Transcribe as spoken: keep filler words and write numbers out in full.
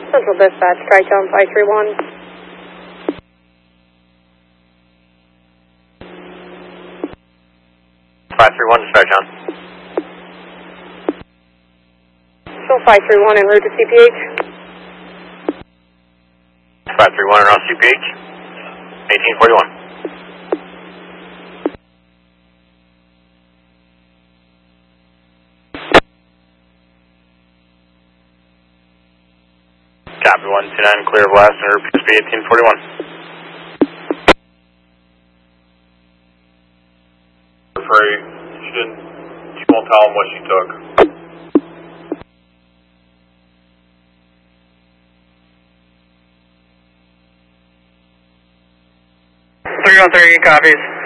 Central Dispatch, Tri-Town five three one. five three one, Tri-Town. Still five three one en route to C P H. five three one around C P H. eighteen forty-one. Copy one two nine, clear of last, and repeat speed eighteen forty-one. Afraid she didn't, she won't tell him what she took. three one three copies.